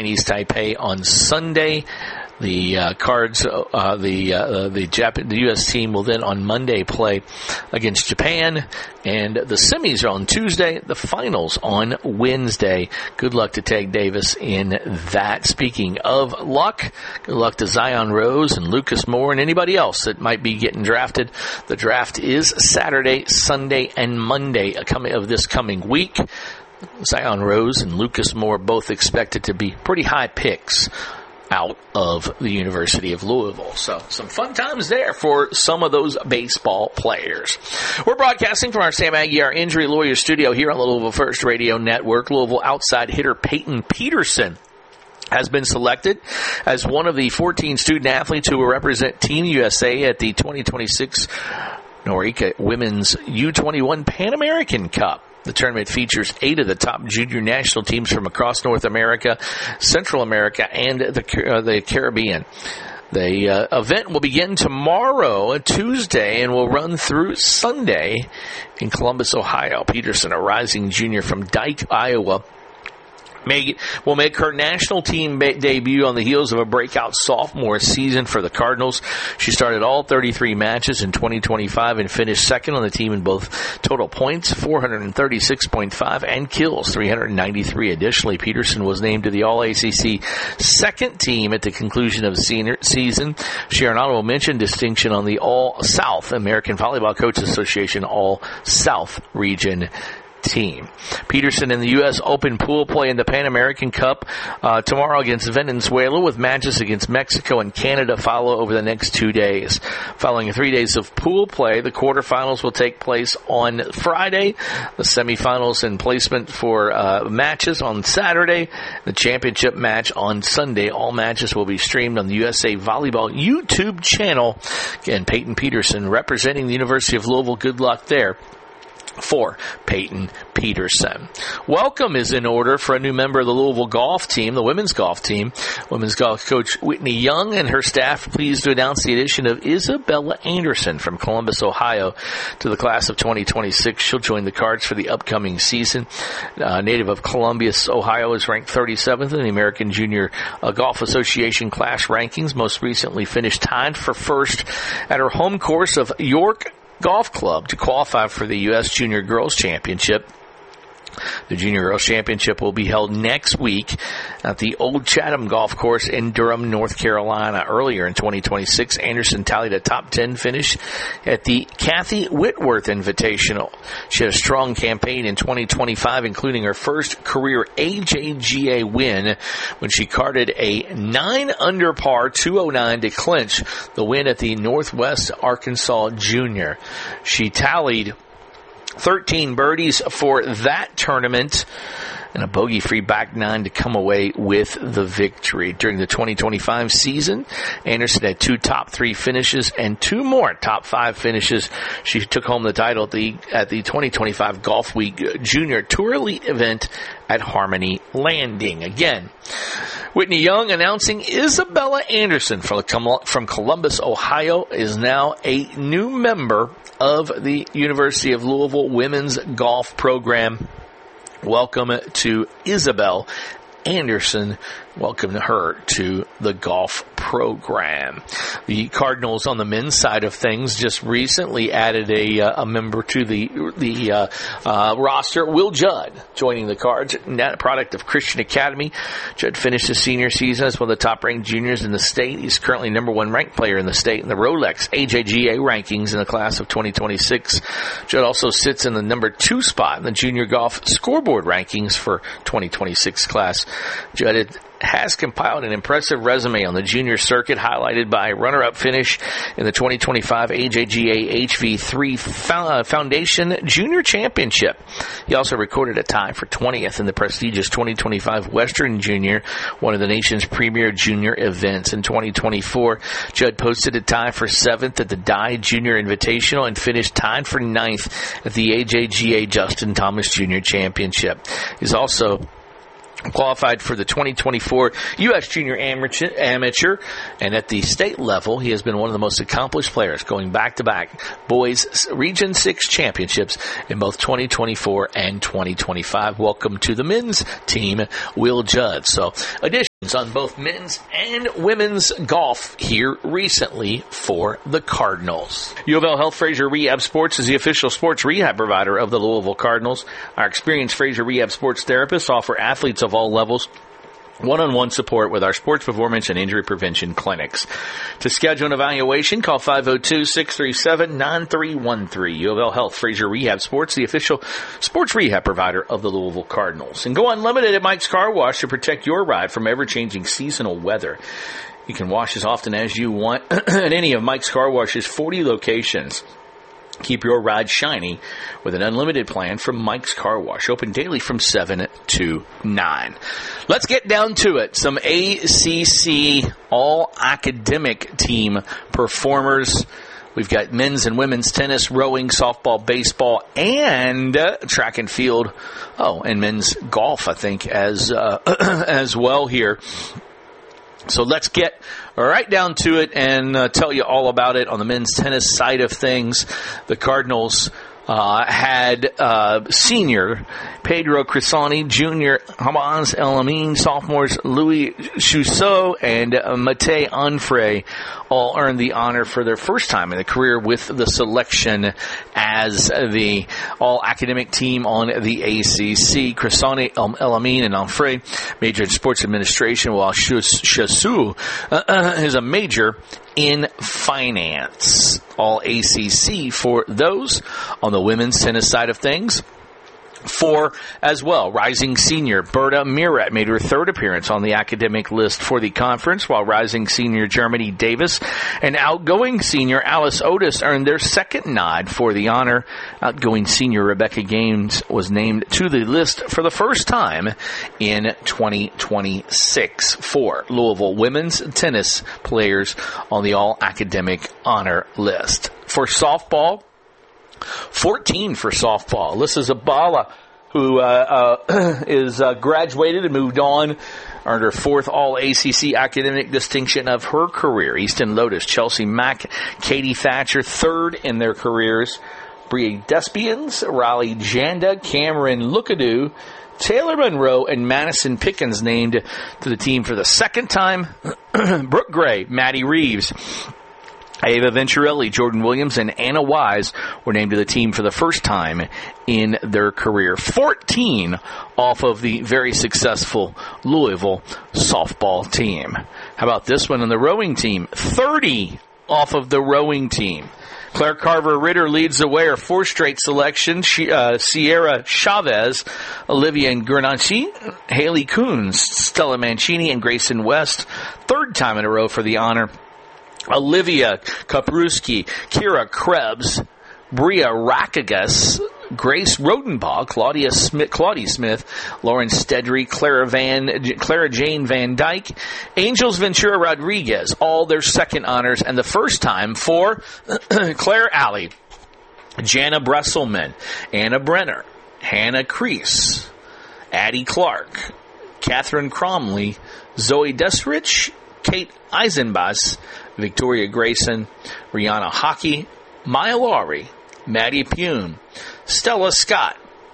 Chinese Taipei on Sunday. The Cards, the U.S. team will then on Monday play against Japan, and the semis are on Tuesday, the finals on Wednesday. Good luck to Ted Davis in that. Speaking of luck, good luck to Zion Rose and Lucas Moore and anybody else that might be getting drafted. The draft is Saturday, Sunday, and Monday of this coming week. Zion Rose and Lucas Moore both expected to be pretty high picks out of the University of Louisville. So some fun times there for some of those baseball players. We're broadcasting from our Sam Aggie, our injury lawyer studio here on the Louisville First Radio Network. Louisville outside hitter Peyton Peterson has been selected as one of the 14 student athletes who will represent Team USA at the 2026 Norica Women's U21 Pan American Cup. The tournament features 8 of the top junior national teams from across North America, Central America, and the Caribbean. The event will begin tomorrow, Tuesday, and will run through Sunday in Columbus, Ohio. Peterson, a rising junior from Dike, Iowa, will make her national team debut on the heels of a breakout sophomore season for the Cardinals. She started all 33 matches in 2025 and finished second on the team in both total points, 436.5, and kills, 393. Additionally, Peterson was named to the All-ACC second team at the conclusion of the season. She earned honorable mention distinction on the All-South American Volleyball Coaches Association All-South Region team. Peterson in the U.S. Open pool play in the Pan American Cup tomorrow against Venezuela, with matches against Mexico and Canada follow over the next 2 days. Following 3 days of pool play, the quarterfinals will take place on Friday, the semifinals and placement for matches on Saturday, the championship match on Sunday. All matches will be streamed on the USA Volleyball YouTube channel. Again, Peyton Peterson representing the University of Louisville. Good luck there for Peyton Peterson. Welcome is in order for a new member of the Louisville golf team, the women's golf team. Women's golf coach Whitney Young and her staff pleased to announce the addition of Isabella Anderson from Columbus, Ohio to the class of 2026. She'll join the Cards for the upcoming season. Native of Columbus, Ohio, is ranked 37th in the American Junior Golf Association class rankings. Most recently finished tied for first at her home course of York Golf Club to qualify for the U.S. Junior Girls Championship. The Junior Girls Championship will be held next week at the Old Chatham Golf Course in Durham, North Carolina. Earlier in 2026, Anderson tallied a top 10 finish at the Kathy Whitworth Invitational. She had a strong campaign in 2025, including her first career AJGA win when she carded a 9-under par 209 to clinch the win at the Northwest Arkansas Junior. She tallied 13 birdies for that tournament and a bogey-free back 9 to come away with the victory. During the 2025 season, Anderson had 2 top 3 finishes and 2 more top 5 finishes. She took home the title at the 2025 Golf Week Junior Tour Elite event at Harmony Landing. Again, Whitney Young announcing Isabella Anderson from Columbus, Ohio, is now a new member of the University of Louisville women's golf program. Welcome to Isabel Anderson. Welcome her to the golf program. The Cardinals on the men's side of things just recently added a member to the roster. Will Judd joining the Cards, net product of Christian Academy. Judd finished his senior season as one of the top-ranked juniors in the state. He's currently number 1 ranked player in the state in the Rolex AJGA rankings in the class of 2026. Judd also sits in the number 2 spot in the junior golf scoreboard rankings for 2026 class. Judd has compiled an impressive resume on the junior circuit, highlighted by a runner-up finish in the 2025 AJGA HV3 Foundation Junior Championship. He also recorded a tie for 20th in the prestigious 2025 Western Junior, one of the nation's premier junior events. In 2024, Judd posted a tie for 7th at the Dye Junior Invitational and finished tied for 9th at the AJGA Justin Thomas Junior Championship. He's also qualified for the 2024 U.S. Junior Amateur, and at the state level, he has been one of the most accomplished players, going back-to-back boys Region 6 championships in both 2024 and 2025. Welcome to the men's team, Will Judd. So, on both men's and women's golf here recently for the Cardinals. U of L Health Fraser Rehab Sports is the official sports rehab provider of the Louisville Cardinals. Our experienced Fraser Rehab Sports therapists offer athletes of all levels one-on-one support with our sports performance and injury prevention clinics. To schedule an evaluation, call 502-637-9313. U of L Health Fraser Rehab Sports, the official sports rehab provider of the Louisville Cardinals. And go unlimited at Mike's Car Wash to protect your ride from ever-changing seasonal weather. You can wash as often as you want at any of Mike's Car Wash's 40 locations. Keep your ride shiny with an unlimited plan from Mike's Car Wash. Open daily from 7 to 9. Let's get down to it. Some ACC all-academic team performers. We've got men's and women's tennis, rowing, softball, baseball, and track and field. Oh, and men's golf, I think, as well here. So let's get right down to it and tell you all about it on the men's tennis side of things. The Cardinals had senior Pedro Crisani, junior Hamaz El-Amin, sophomores Louis Chusseau and Matei Onfray all earned the honor for their first time in their career with the selection as the all-academic team on the ACC. Crisani, El-Amin, and Onfray majored in sports administration, while Chusseau is a major in finance. All ACC for those on the women's tennis side of things. For as well, rising senior Berta Mirat made her third appearance on the academic list for the conference, while rising senior Germany Davis and outgoing senior Alice Otis earned their second nod for the honor. Outgoing senior Rebecca Gaines was named to the list for the first time in 2026 for Louisville women's tennis players on the all-academic honor list. For softball, 14 for softball. Alyssa Zabala, who is graduated and moved on, earned her fourth All-ACC academic distinction of her career. Easton Lotus, Chelsea Mack, Katie Thatcher, third in their careers. Bria Despians, Riley Janda, Cameron Lookadoo, Taylor Monroe, and Madison Pickens named to the team for the second time. Brooke Gray, Maddie Reeves, Ava Venturelli, Jordan Williams, and Anna Wise were named to the team for the first time in their career. 14 off of the very successful Louisville softball team. How about this one on the rowing team? 30 off of the rowing team. Claire Carver-Ritter leads the way, her fourth straight selection. Sierra Chavez, Olivia Gernanchi, Haley Coons, Stella Mancini, and Grayson West. Third time in a row for the honor. Olivia Kapruski, Kira Krebs, Bria Rakagas, Grace Rodenbach, Claudia Smith, Lauren Stedry, Clara Jane Van Dyke, Angels Ventura Rodriguez, all their second honors, and the first time for Claire Alley, Jana Bresselman, Anna Brenner, Hannah Kreese, Addie Clark, Catherine Cromley, Zoe Desrich, Kate Eisenbach, Victoria Grayson, Rihanna Hockey, Maya Lowry, Maddie Pune, Stella Scott,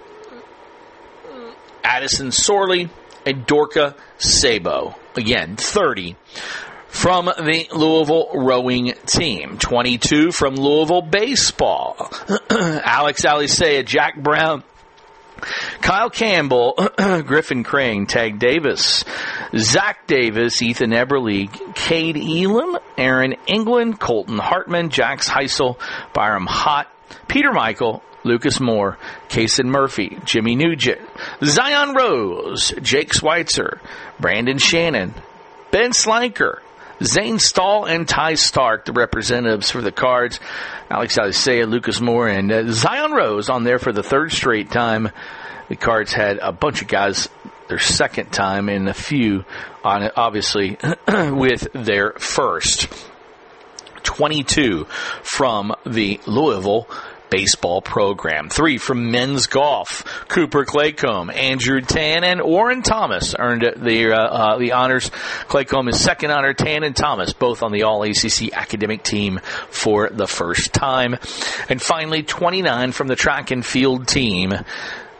Addison Sorley, and Dorka Sabo. Again, 30 from the Louisville rowing team. 22 from Louisville baseball. Alex Alicea, Jack Brown, Kyle Campbell, Griffin Crane, Tag Davis, Zach Davis, Ethan Eberle, Cade Elam, Aaron England, Colton Hartman, Jax Heisel, Byram Hott, Peter Michael, Lucas Moore, Kason Murphy, Jimmy Nugent, Zion Rose, Jake Schweitzer, Brandon Shannon, Ben Slanker, Zane Stahl, and Ty Stark, the representatives for the Cards. Alex Alicea, Lucas Moore, and Zion Rose on there for the third straight time. The Cards had a bunch of guys their second time, and a few on it, obviously, with their first. 22 from the Louisville baseball program. 3 from men's golf. Cooper Claycomb, Andrew Tan, and Warren Thomas earned the honors. Claycomb is second honor, Tan and Thomas both on the All-ACC academic team for the first time. And finally, 29 from the track and field team.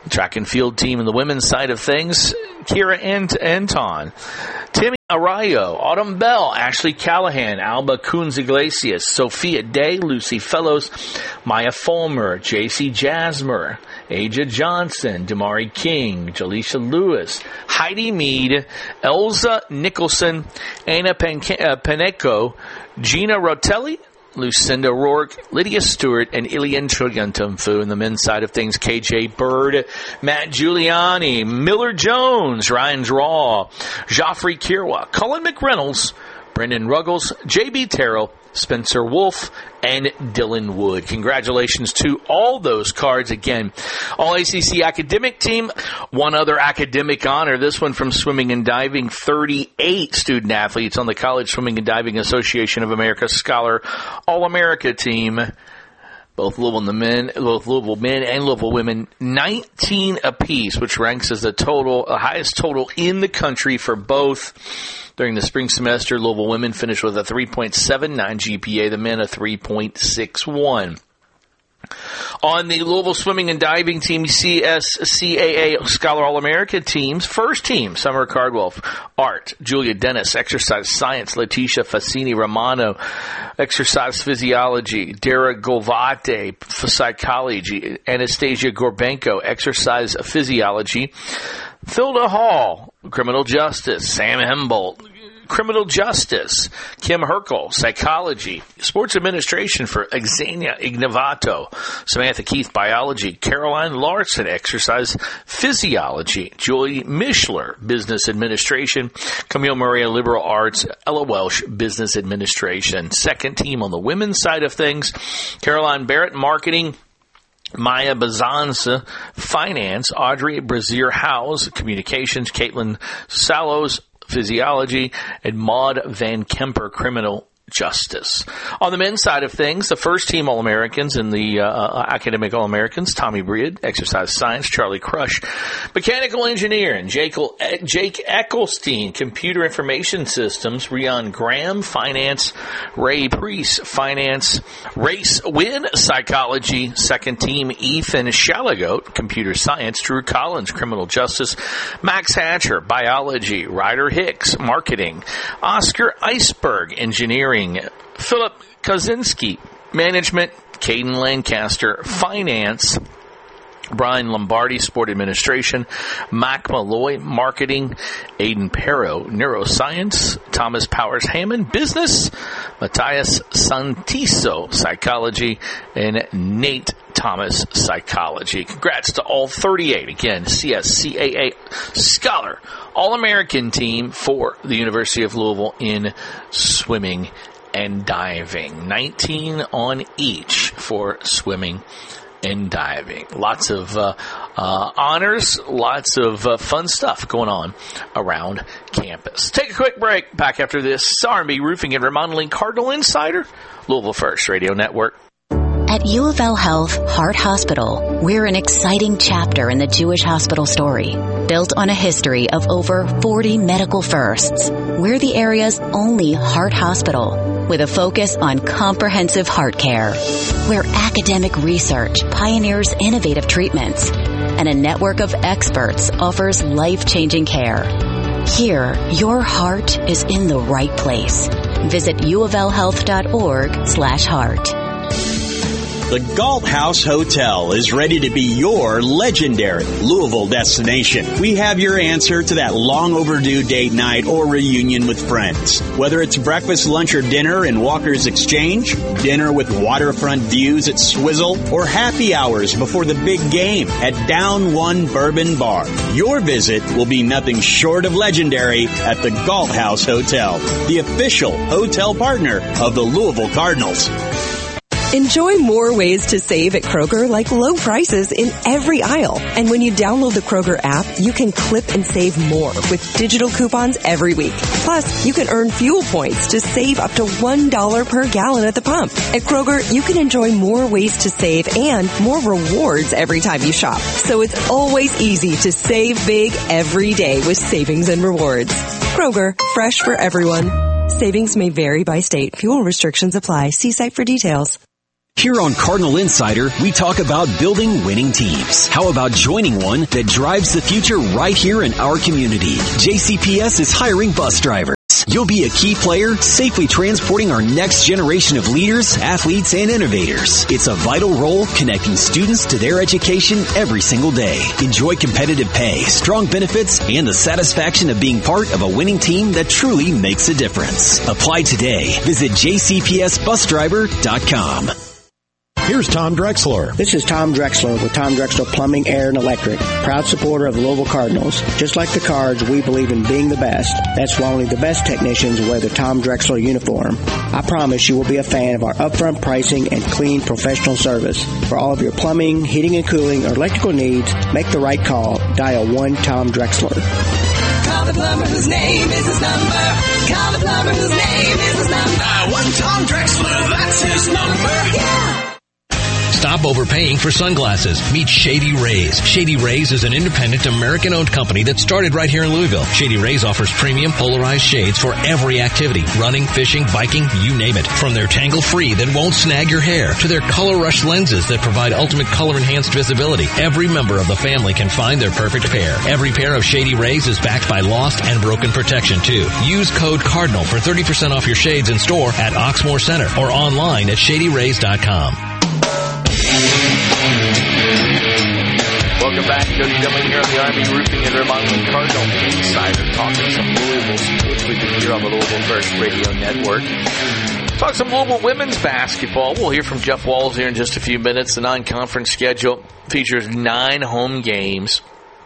Track and field team in the women's side of things, Kira Anton, Timmy Arroyo, Autumn Bell, Ashley Callahan, Alba Coons Iglesias, Sophia Day, Lucy Fellows, Maya Fulmer, JC Jasmer, Aja Johnson, Damari King, Jaleisha Lewis, Heidi Mead, Elza Nicholson, Anna Paneco, Gina Rotelli, Lucinda Rourke, Lydia Stewart, and Ilian Choyantumfu. In the men's side of things, KJ Bird, Matt Giuliani, Miller Jones, Ryan Draw, Joffrey Kirwa, Colin McReynolds, Brendan Ruggles, JB Terrell, Spencer Wolf, and Dylan Wood. Congratulations to all those cards. Again, all ACC academic team. One other academic honor, this one from Swimming and Diving. 38 student athletes on the College Swimming and Diving Association of America Scholar All-America team. Both Louisville men and Louisville women, 19 apiece, which ranks as the highest total in the country for both. During the spring semester, Louisville women finished with a 3.79 GPA, the men a 3.61. On the Louisville Swimming and Diving Team CSCAA Scholar All-America teams, first team, Summer Cardwell, Art, Julia Dennis, Exercise Science, Leticia Fassini Romano, Exercise Physiology, Dara Golvate, Psychology, Anastasia Gorbenko, Exercise Physiology, Philda Hall, Criminal Justice, Sam Hembolt, Criminal Justice, Kim Herkel, Psychology, Sports Administration for Xenia Ignavato, Samantha Keith, Biology, Caroline Larson, Exercise Physiology, Julie Mishler, Business Administration, Camille Maria, Liberal Arts, Ella Welsh, Business Administration. Second team on the women's side of things, Caroline Barrett, Marketing, Maya Bazanza, Finance, Audrey Brazier-Howes, Communications, Caitlin Sallows, Physiology, and Maud Van Kemper, Criminal Justice. On the men's side of things, the first team All-Americans and the academic All-Americans, Tommy Breed, Exercise Science, Charlie Crush, Mechanical Engineering, Jake Eckelstein, Computer Information Systems, Rion Graham, Finance, Ray Priest, Finance, Race Win, Psychology, second team Ethan Shalagoat, Computer Science, Drew Collins, Criminal Justice, Max Hatcher, Biology, Ryder Hicks, Marketing, Oscar Iceberg, Engineering, Philip Kaczynski, Management, Caden Lancaster, Finance, Brian Lombardi, Sport Administration, Mac Malloy, Marketing, Aiden Perro, Neuroscience, Thomas Powers Hammond, Business, Matthias Santiso, Psychology, and Nate Thomas, Psychology. Congrats to all 38. Again, CSCAA Scholar All-American team for the University of Louisville in swimming and diving. 19 on each for swimming and diving. Lots of honors, lots of fun stuff going on around campus. Take a quick break. Back after this, R&B Roofing and Remodeling Cardinal Insider, Louisville First Radio Network. At U of L Health Heart Hospital, we're an exciting chapter in the Jewish hospital story. Built on a history of over 40 medical firsts, we're the area's only heart hospital with a focus on comprehensive heart care, where academic research pioneers innovative treatments and a network of experts offers life-changing care. Here, your heart is in the right place. Visit uoflhealth.org/heart. The Galt House Hotel is ready to be your legendary Louisville destination. We have your answer to that long overdue date night or reunion with friends. Whether it's breakfast, lunch, or dinner in Walker's Exchange, dinner with waterfront views at Swizzle, or happy hours before the big game at Down One Bourbon Bar, your visit will be nothing short of legendary at the Galt House Hotel, the official hotel partner of the Louisville Cardinals. Enjoy more ways to save at Kroger, like low prices in every aisle. And when you download the Kroger app, you can clip and save more with digital coupons every week. Plus, you can earn fuel points to save up to $1 per gallon at the pump. At Kroger, you can enjoy more ways to save and more rewards every time you shop. So it's always easy to save big every day with savings and rewards. Kroger, fresh for everyone. Savings may vary by state. Fuel restrictions apply. See site for details. Here on Cardinal Insider, we talk about building winning teams. How about joining one that drives the future right here in our community? JCPS is hiring bus drivers. You'll be a key player, safely transporting our next generation of leaders, athletes, and innovators. It's a vital role connecting students to their education every single day. Enjoy competitive pay, strong benefits, and the satisfaction of being part of a winning team that truly makes a difference. Apply today. Visit jcpsbusdriver.com. Here's Tom Drexler. This is Tom Drexler with Tom Drexler Plumbing, Air, and Electric. Proud supporter of the Louisville Cardinals. Just like the Cards, we believe in being the best. That's why only the best technicians wear the Tom Drexler uniform. I promise you will be a fan of our upfront pricing and clean professional service. For all of your plumbing, heating and cooling, or electrical needs, make the right call. Dial 1-TOM-DREXLER. Call the plumber whose name is his number. Call the plumber whose name is his number. 1-Tom Drexler, that's his number. Yeah. Stop overpaying for sunglasses. Meet Shady Rays. Shady Rays is an independent American-owned company that started right here in Louisville. Shady Rays offers premium polarized shades for every activity. Running, fishing, biking, you name it. From their tangle-free that won't snag your hair to their Color Rush lenses that provide ultimate color-enhanced visibility. Every member of the family can find their perfect pair. Every pair of Shady Rays is backed by lost and broken protection, too. Use code CARDINAL for 30% off your shades in store at Oxmoor Center or online at shadyrays.com. Welcome back. Cody Dillon here on the Army Roofing and Remodeling Cardinal Insider, talking some Louisville sports. We've been here on the Louisville First Radio Network. Talk some Louisville women's basketball. We'll hear from Jeff Walls here in just a few minutes. The non-conference schedule features 9 home games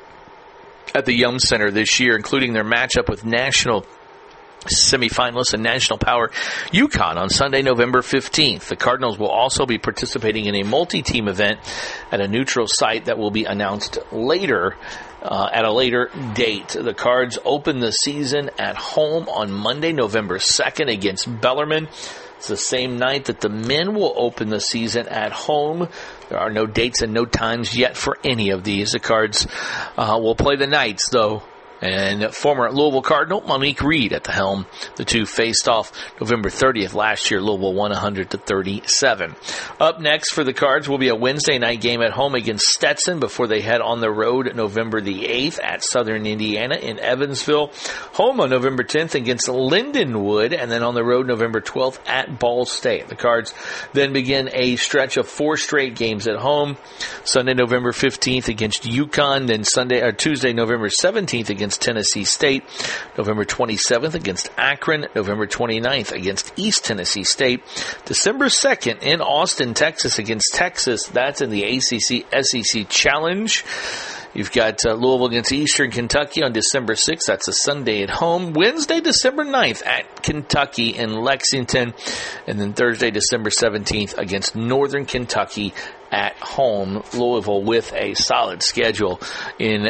at the Yum Center this year, including their matchup with national semifinalists and national power UConn on Sunday, November 15th. The Cardinals will also be participating in a multi-team event at a neutral site that will be announced later at a later date. The Cards open the season at home on Monday, November 2nd against Bellarmine. It's the same night that the men will open the season at home. There are no dates and no times yet for any of these. The Cards will play the Knights, though, and former Louisville Cardinal Monique Reed at the helm. The two faced off November 30th last year. Louisville won 100-37. Up next for the Cards will be a Wednesday night game at home against Stetson before they head on the road November the 8th at Southern Indiana in Evansville. Home on November 10th against Lindenwood, and then on the road November 12th at Ball State. The Cards then begin a stretch of 4 straight games at home. Sunday, November 15th against UConn, then Tuesday, November 17th against Tennessee State, November 27th against Akron, November 29th against East Tennessee State, December 2nd in Austin, Texas against Texas. That's in the ACC SEC Challenge. You've got Louisville against Eastern Kentucky on December 6th. That's a Sunday at home. Wednesday, December 9th at Kentucky in Lexington. And then Thursday, December 17th against Northern Kentucky at home. Louisville with a solid schedule in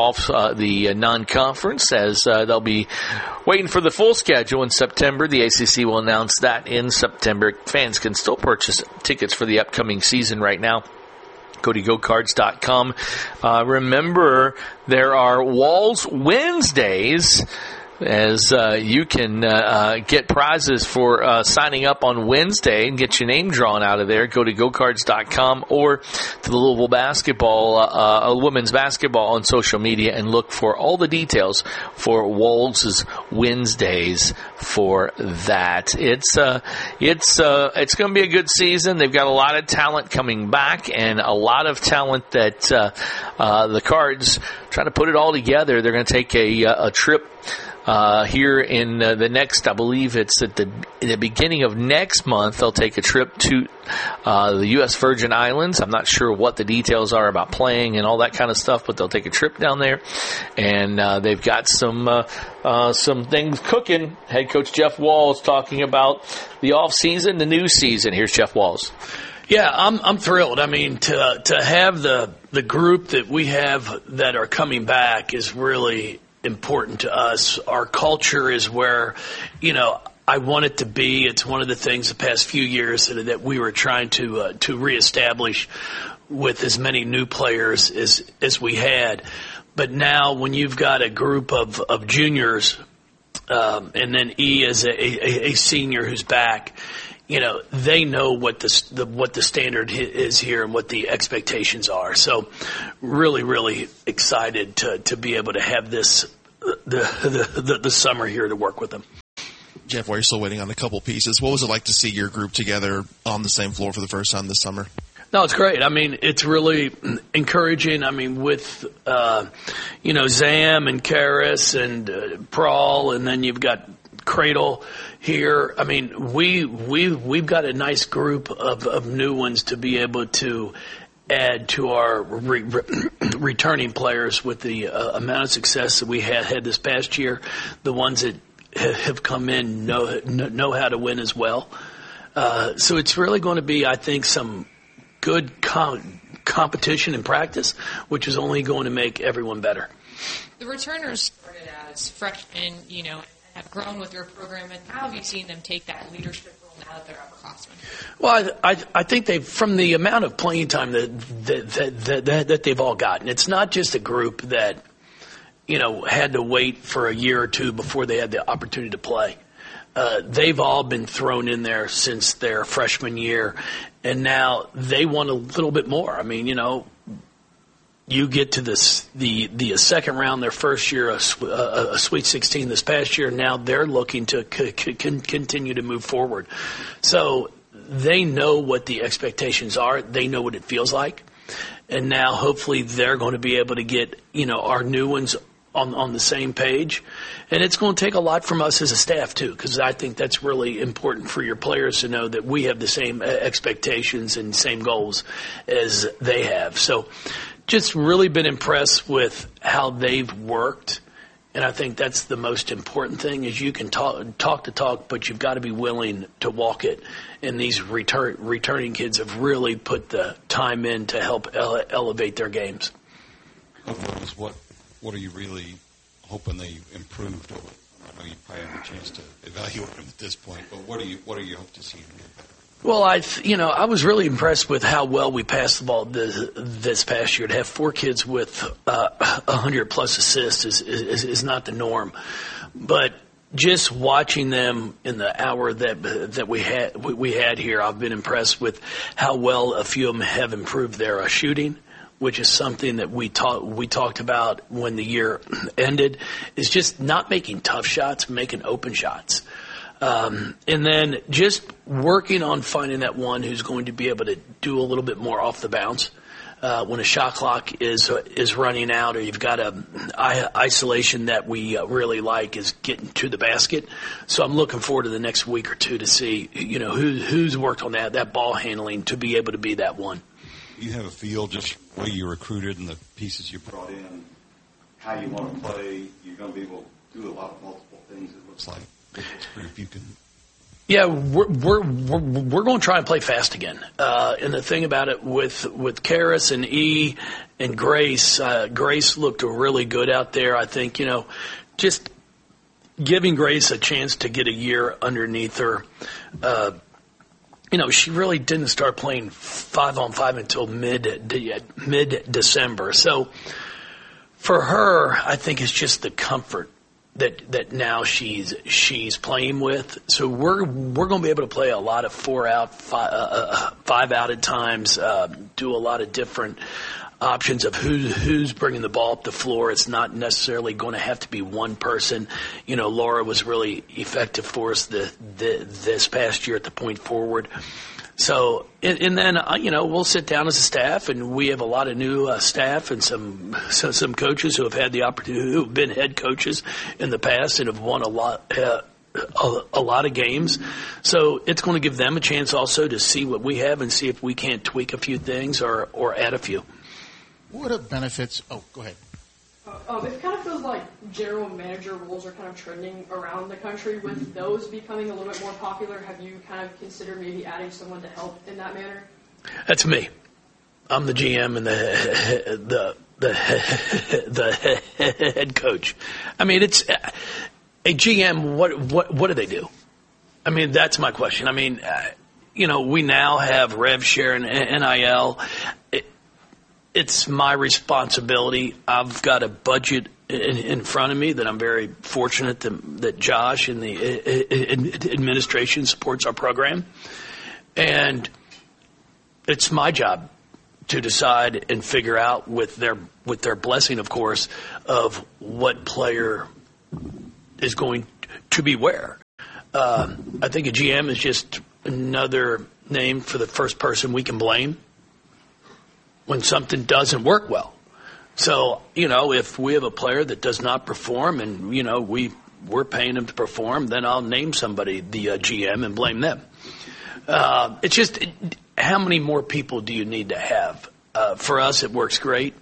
the non-conference, as they'll be waiting for the full schedule in September. The ACC will announce that in September. Fans can still purchase tickets for the upcoming season right now. Go to GoCards.com. Remember, there are Walls Wednesdays, as you can get prizes for signing up on Wednesday and get your name drawn out of there. Go to GoCards.com or to the Louisville basketball, women's basketball on social media and look for all the details for Walls' Wednesdays for that. It's going to be a good season. They've got a lot of talent coming back and a lot of talent that the Cards trying to put it all together. They're going to take a trip here in the next, I believe it's at the beginning of next month. They'll take a trip to the U.S. Virgin Islands. I'm not sure what the details are about playing and all that kind of stuff, but they'll take a trip down there, and they've got some things cooking. Head coach Jeff Walls talking about the off season, the new season. Here's Jeff Walls. Yeah, I'm thrilled. I mean, to have the group that we have that are coming back is really important to us. Our culture is where, I want it to be. It's one of the things the past few years that we were trying to reestablish with as many new players as we had. But now when you've got a group of juniors, and then E as a senior who's back, they know what the standard is here and what the expectations are. So really, really excited to be able to have this the summer here to work with them. Jeff, while you're still waiting on a couple pieces, what was it like to see your group together on the same floor for the first time this summer? No, it's great. I mean, it's really encouraging. I mean, with, Zam and Karras and Prawl, and then you've got Cradle here. I mean, we've got a nice group of new ones to be able to add to our returning players with the amount of success that we had this past year. The ones that have come in know how to win as well. So it's really going to be, I think, some good competition and practice, which is only going to make everyone better. The returners started as freshmen, have grown with your program, and how have you seen them take that leadership role now that they're upperclassmen? Well, I think they've, from the amount of playing time that they've all gotten, it's not just a group that had to wait for a year or two before they had the opportunity to play. They've all been thrown in there since their freshman year, and now they want a little bit more. I mean, you get to the second round their first year, a Sweet 16 this past year. Now they're looking to continue to move forward. So they know what the expectations are. They know what it feels like. And now hopefully they're going to be able to get, our new ones on the same page. And it's going to take a lot from us as a staff too, because I think that's really important for your players to know that we have the same expectations and same goals as they have. So just really been impressed with how they've worked. And I think that's the most important thing is you can talk the talk, but you've got to be willing to walk it. And these returning kids have really put the time in to help elevate their games. What are you really hoping they improved over? I know you probably have a chance to evaluate them at this point, but what do you hope to see them get better? Well, I was really impressed with how well we passed the ball this past year. To have 4 kids with 100-plus assists is not the norm. But just watching them in the hour that we had here, I've been impressed with how well a few of them have improved their shooting, which is something that we talked about when the year ended, is just not making tough shots, making open shots. And then just working on finding that one who's going to be able to do a little bit more off the bounce. When a shot clock is running out, or you've got a isolation that we really like is getting to the basket. So I'm looking forward to the next week or two to see, who's worked on that ball handling to be able to be that one. You have a feel just the way you recruited and the pieces you brought in, how you want to play. You're going to be able to do a lot of multiple things, it looks like. If you can. Yeah, we're going to try and play fast again. And the thing about it with Karras and E and Grace, Grace looked really good out there. I think, just giving Grace a chance to get a year underneath her. She really didn't start playing 5-on-5 until mid-December. So for her, I think it's just the comfort that now she's playing with. So we're going to be able to play a lot of 4 out, 5 out at times, do a lot of different options of who's bringing the ball up the floor. It's not necessarily going to have to be one person. Laura was really effective for us this past year at the point forward. So, and then, we'll sit down as a staff, and we have a lot of new staff and some coaches who have had the opportunity, who have been head coaches in the past and have won a lot of games. So it's going to give them a chance also to see what we have and see if we can't tweak a few things or add a few. What are benefits? Oh, go ahead. It kind of feels like general manager roles are kind of trending around the country. With those becoming a little bit more popular, have you kind of considered maybe adding someone to help in that manner? That's me. I'm the GM and the head coach. I mean, it's a GM. What do they do? I mean, that's my question. I mean, we now have rev share and NIL. It's my responsibility. I've got a budget in front of me that I'm very fortunate that Josh and the administration supports our program. And it's my job to decide and figure out with their blessing, of course, of what player is going to be where. I think a GM is just another name for the first person we can blame when something doesn't work well. So, if we have a player that does not perform and, we're paying them to perform, then I'll name somebody the GM and blame them. It's just how many more people do you need to have? For us, it works great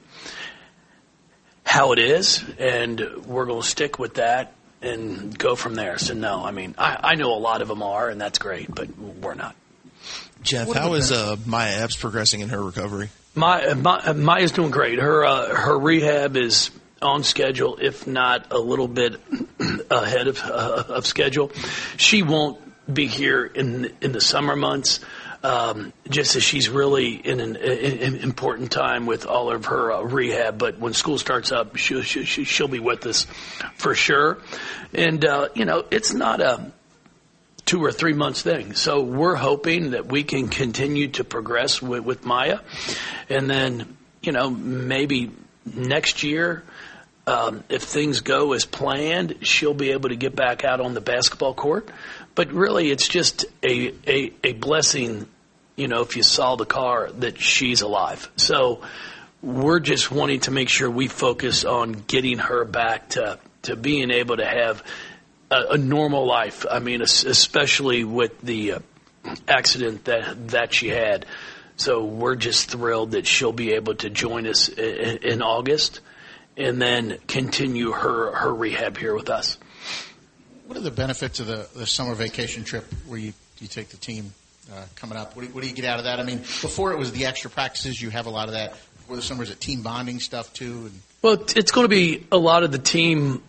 how it is, and we're going to stick with that and go from there. So, no, I know a lot of them are, and that's great, but we're not. Jeff, how is Maya Epps progressing in her recovery? Maya's doing great. Her rehab is on schedule, if not a little bit ahead of schedule. She won't be here in the summer months, just as she's really in an important time with all of her rehab. But when school starts up, she'll be with us for sure. And it's not a 2 or 3 months thing. So we're hoping that we can continue to progress with Maya. And then, maybe next year, if things go as planned, she'll be able to get back out on the basketball court. But really, it's just a blessing, if you saw the car, that she's alive. So we're just wanting to make sure we focus on getting her back to being able to have a normal life. Especially with the accident that she had. So we're just thrilled that she'll be able to join us in August and then continue her rehab here with us. What are the benefits of the summer vacation trip where you take the team coming up? What do you get out of that? Before it was the extra practices, you have a lot of that. Before the summer, is it team bonding stuff too? Well, it's going to be a lot of the team,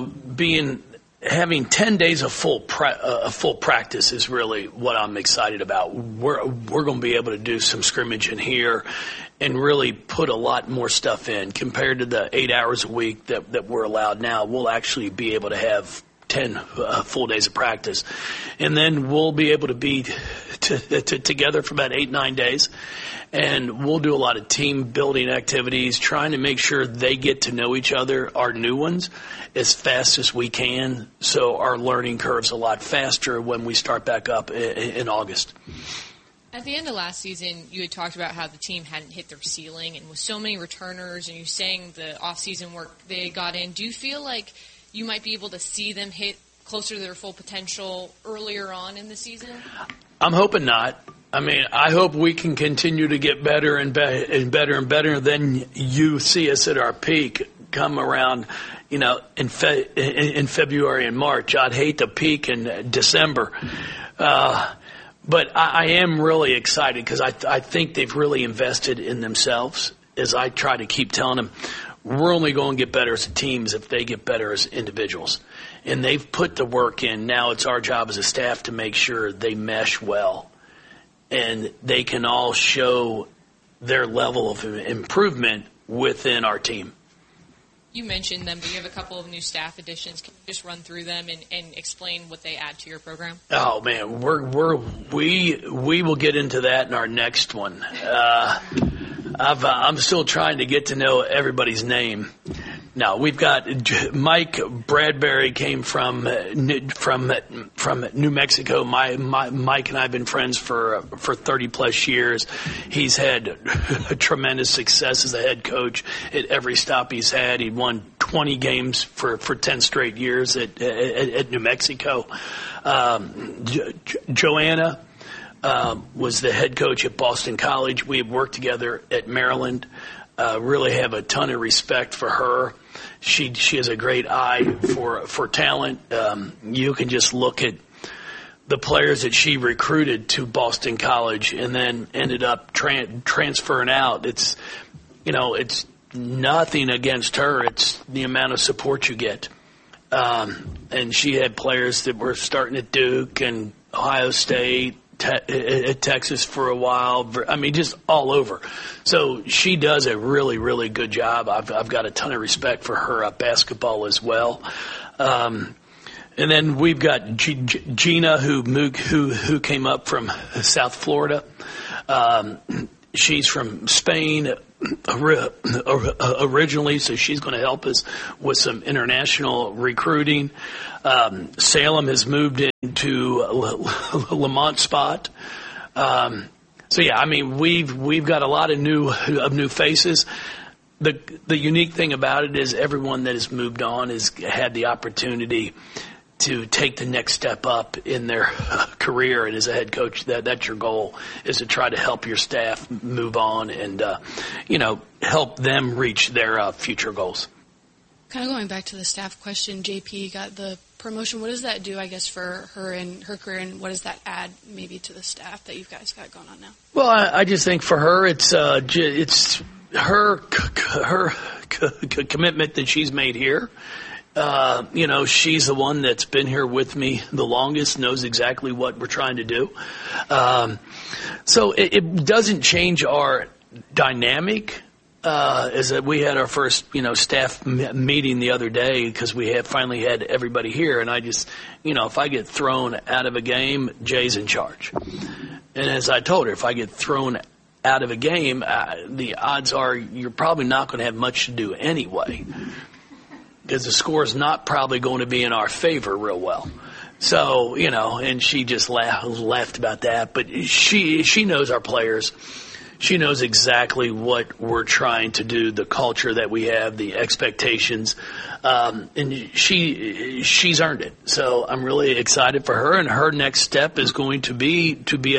having 10 days of full practice is really what I'm excited about. We're going to be able to do some scrimmage in here and really put a lot more stuff in compared to the 8 hours a week that we're allowed now. We'll actually be able to have 10 full days of practice. And then we'll be able to be together for about 8-9 days. And we'll do a lot of team building activities, trying to make sure they get to know each other, our new ones, as fast as we can. So our learning curve's a lot faster when we start back up in August. At the end of last season, you had talked about how the team hadn't hit their ceiling, and with so many returners, and you're saying the off-season work they got in, do you feel like you might be able to see them hit closer to their full potential earlier on in the season? I'm hoping not. I hope we can continue to get better and better and better. Then you see us at our peak come around, in February and March. I'd hate to peak in December. But I am really excited because I think they've really invested in themselves. As I try to keep telling them, we're only going to get better as teams if they get better as individuals. And they've put the work in. Now it's our job as a staff to make sure they mesh well and they can all show their level of improvement within our team. You mentioned them, but you have a couple of new staff additions. Can you just run through them and explain what they add to your program? Oh man, we will get into that in our next one. I'm still trying to get to know everybody's name. Now we've got Mike Bradbury came from New Mexico. Mike and I have been friends for 30 plus years. He's had tremendous success as a head coach at every stop he's had. He won 20 games for 10 straight years at New Mexico. Joanna was the head coach at Boston College. We have worked together at Maryland. Really have a ton of respect for her. She has a great eye for talent. You can just look at the players that she recruited to Boston College and then ended up transferring out. It's nothing against her. It's the amount of support you get. And she had players that were starting at Duke and Ohio State, at Texas for a while. I mean, just all over. So she does a really, really good job. I've got a ton of respect for her basketball as well. And then we've got Gina, who came up from South Florida. She's from Spain originally, so she's going to help us with some international recruiting. Salem has moved into Lamont spot. So yeah, I mean, we've got a lot of new faces. The unique thing about it is everyone that has moved on has had the opportunity to take the next step up in their career. And as a head coach, that's your goal, is to try to help your staff move on and, help them reach their future goals. Kind of going back to the staff question, JP got the promotion. What does that do, I guess, for her and her career, and what does that add maybe to the staff that you guys got going on now? Well, I just think for her, it's her commitment that she's made here. She's the one that's been here with me the longest, knows exactly what we're trying to do. So it doesn't change our dynamic. Is that we had our first, staff meeting the other day because we finally had everybody here. And I just, if I get thrown out of a game, Jay's in charge. And as I told her, if I get thrown out of a game, the odds are you're probably not going to have much to do anyway, because the score is not probably going to be in our favor real well. So, and she just laughed about that. But she knows our players. She knows exactly what we're trying to do, the culture that we have, the expectations, and she's earned it. So I'm really excited for her, and her next step is going to be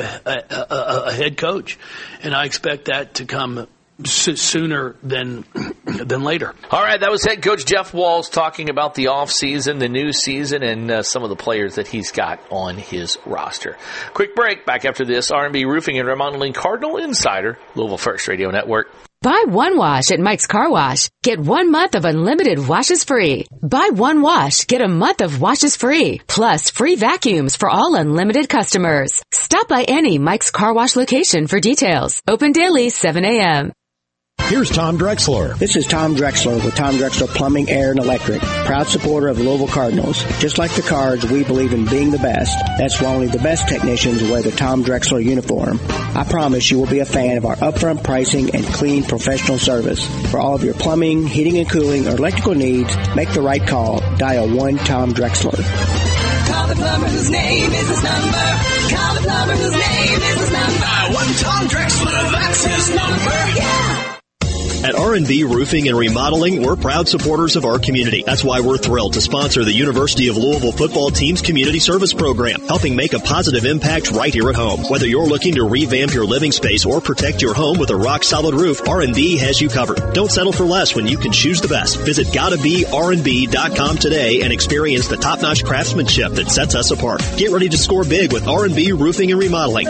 a head coach, and I expect that to come sooner than later. All right, that was head coach Jeff Walz talking about the offseason, the new season, and some of the players that he's got on his roster. Quick break. Back after this, R&B Roofing and Remodeling Cardinal Insider, Louisville First Radio Network. Buy one wash at Mike's Car Wash. Get 1 month of unlimited washes free. Buy one wash, get a month of washes free. Plus free vacuums for all unlimited customers. Stop by any Mike's Car Wash location for details. Open daily, 7 a.m. Here's Tom Drexler. This is Tom Drexler with Tom Drexler Plumbing, Air, and Electric. Proud supporter of Louisville Cardinals. Just like the Cards, we believe in being the best. That's why only the best technicians wear the Tom Drexler uniform. I promise you will be a fan of our upfront pricing and clean professional service. For all of your plumbing, heating and cooling, or electrical needs, make the right call. Dial 1 Tom Drexler. Call the plumber whose name is his number. Call the plumber whose name is his number. Dial 1 Tom Drexler, that's his number. Yeah. At R&B Roofing and Remodeling, we're proud supporters of our community. That's why we're thrilled to sponsor the University of Louisville football team's community service program, helping make a positive impact right here at home. Whether you're looking to revamp your living space or protect your home with a rock-solid roof, R&B has you covered. Don't settle for less when you can choose the best. Visit GottaBeRnB.com today and experience the top-notch craftsmanship that sets us apart. Get ready to score big with R&B Roofing and Remodeling.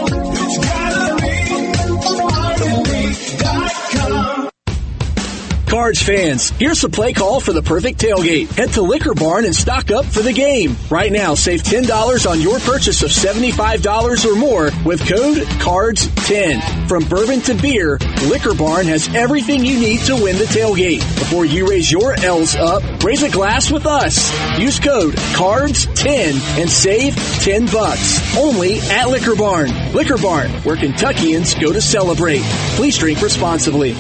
Cards fans, here's the play call for the perfect tailgate. Head to Liquor Barn and stock up for the game. Right now, save $10 on your purchase of $75 or more with code CARDS10. From bourbon to beer, Liquor Barn has everything you need to win the tailgate. Before you raise your L's up, raise a glass with us. Use code CARDS10 and save $10. Only at Liquor Barn. Liquor Barn, where Kentuckians go to celebrate. Please drink responsibly.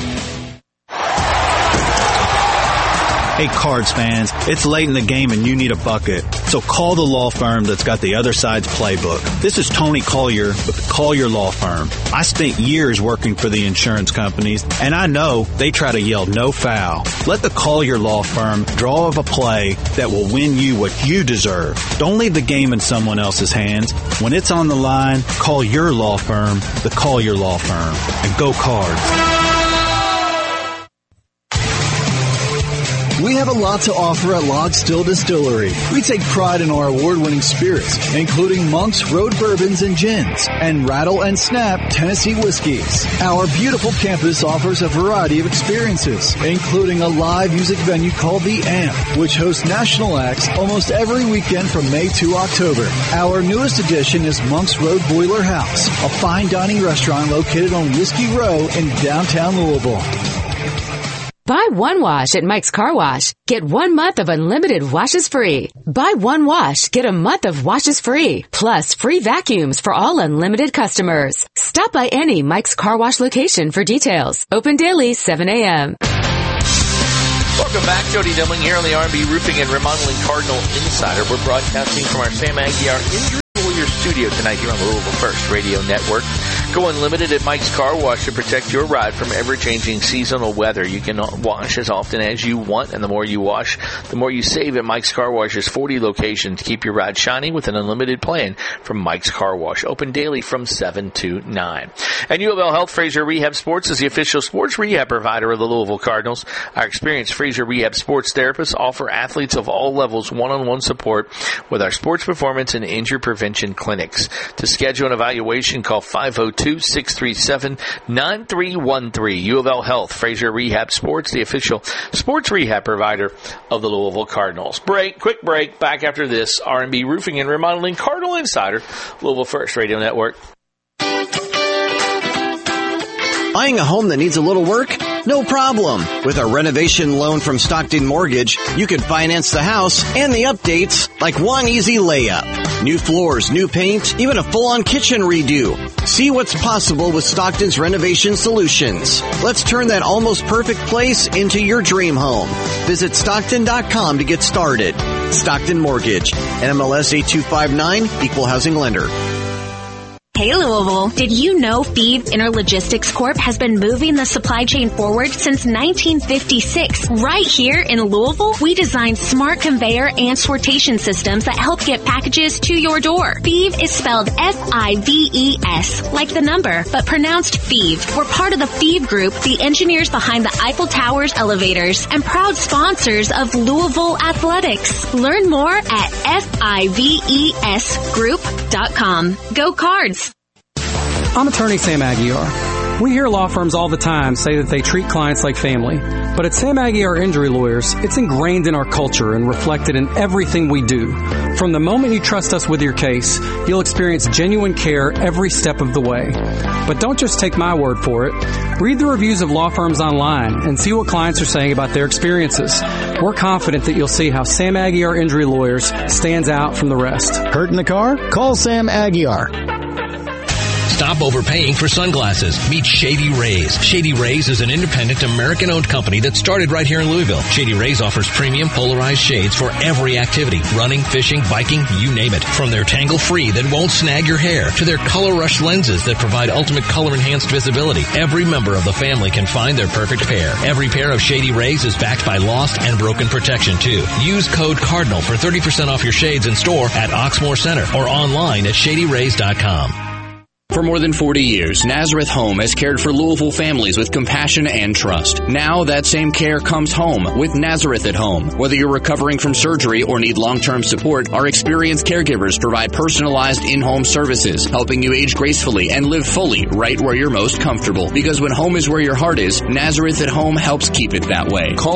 Hey, Cards fans, it's late in the game and you need a bucket. So call the law firm that's got the other side's playbook. This is Tony Collier with the Collier Law Firm. I spent years working for the insurance companies, and I know they try to yell no foul. Let the Collier Law Firm draw up a play that will win you what you deserve. Don't leave the game in someone else's hands. When it's on the line, call your law firm, the Collier Law Firm, and go Cards. We have a lot to offer at Log Still Distillery. We take pride in our award-winning spirits, including Monk's Road Bourbons and Gins, and Rattle and Snap Tennessee Whiskeys. Our beautiful campus offers a variety of experiences, including a live music venue called The Amp, which hosts national acts almost every weekend from May to October. Our newest addition is Monk's Road Boiler House, a fine dining restaurant located on Whiskey Row in downtown Louisville. Buy one wash at Mike's Car Wash. Get 1 month of unlimited washes free. Buy one wash, get a month of washes free. Plus free vacuums for all unlimited customers. Stop by any Mike's Car Wash location for details. Open daily, 7 a.m. Welcome back. Jody Demling here on the R&B Roofing and Remodeling Cardinal Insider. We're broadcasting from our Sam Aguiar Injury Warrior studio tonight here on the Louisville First Radio Network. Go unlimited at Mike's Car Wash to protect your ride from ever-changing seasonal weather. You can wash as often as you want, and the more you wash, the more you save at Mike's Car Wash's 40 locations. Keep your ride shiny with an unlimited plan from Mike's Car Wash. Open daily from 7 to 9. And U of L Health Fraser Rehab Sports is the official sports rehab provider of the Louisville Cardinals. Our experienced Fraser Rehab Sports therapists offer athletes of all levels one-on-one support with our sports performance and injury prevention clinics. To schedule an evaluation, call 502-637-9313. U of L Health, Fraser Rehab Sports, the official sports rehab provider of the Louisville Cardinals. Quick break. Back after this, R&B Roofing and Remodeling Cardinal Insider, Louisville First Radio Network. Buying a home that needs a little work? No problem. With a renovation loan from Stockton Mortgage, you can finance the house and the updates like one easy layup. New floors, new paint, even a full-on kitchen redo. See what's possible with Stockton's renovation solutions. Let's turn that almost perfect place into your dream home. Visit Stockton.com to get started. Stockton Mortgage, NMLS 8259, Equal Housing Lender. Hey Louisville, did you know Phoebe Interlogistics Corp has been moving the supply chain forward since 1956? Right here in Louisville, we designed smart conveyor and sortation systems that help get packages to your door. Phoebe is spelled F-I-V-E-S, like the number, but pronounced Phoebe. We're part of the Phoebe Group, the engineers behind the Eiffel Tower's elevators, and proud sponsors of Louisville Athletics. Learn more at FIVESgroup.com. Go Cards! I'm attorney Sam Aguiar. We hear law firms all the time say that they treat clients like family. But at Sam Aguiar Injury Lawyers, it's ingrained in our culture and reflected in everything we do. From the moment you trust us with your case, you'll experience genuine care every step of the way. But don't just take my word for it. Read the reviews of law firms online and see what clients are saying about their experiences. We're confident that you'll see how Sam Aguiar Injury Lawyers stands out from the rest. Hurt in the car? Call Sam Aguiar. Stop overpaying for sunglasses. Meet Shady Rays. Shady Rays is an independent American-owned company that started right here in Louisville. Shady Rays offers premium polarized shades for every activity. Running, fishing, biking, you name it. From their tangle-free that won't snag your hair to their Color Rush lenses that provide ultimate color-enhanced visibility. Every member of the family can find their perfect pair. Every pair of Shady Rays is backed by lost and broken protection, too. Use code CARDINAL for 30% off your shades in store at Oxmoor Center or online at ShadyRays.com. For more than 40 years, Nazareth Home has cared for Louisville families with compassion and trust. Now that same care comes home with Nazareth at Home. Whether you're recovering from surgery or need long-term support, our experienced caregivers provide personalized in-home services, helping you age gracefully and live fully right where you're most comfortable. Because when home is where your heart is, Nazareth at Home helps keep it that way. Call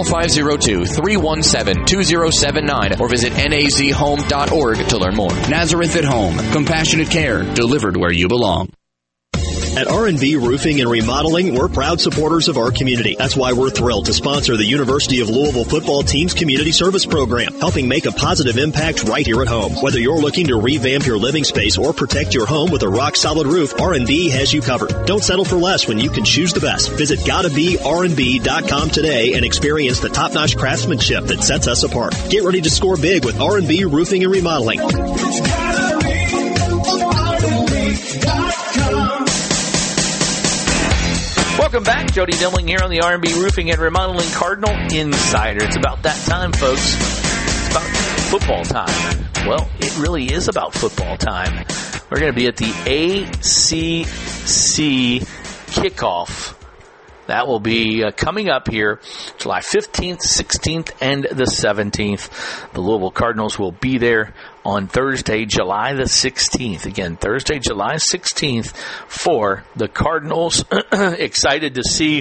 502-317-2079 or visit nazhome.org to learn more. Nazareth at Home. Compassionate care delivered where you belong. At R&B Roofing and Remodeling, we're proud supporters of our community. That's why we're thrilled to sponsor the University of Louisville football team's community service program, helping make a positive impact right here at home. Whether you're looking to revamp your living space or protect your home with a rock-solid roof, R&B has you covered. Don't settle for less when you can choose the best. Visit GottaBeRnB.com today and experience the top-notch craftsmanship that sets us apart. Get ready to score big with R&B Roofing and Remodeling. Welcome back. Jody Demling here on the R&B Roofing and Remodeling Cardinal Insider. It's about that time, folks. It's about football time. Well, it really is about football time. We're going to be at the ACC kickoff That will be coming up here July 15th, 16th, and the 17th. The Louisville Cardinals will be there on Thursday, July the 16th. Again, Thursday, July 16th for the Cardinals. Excited to see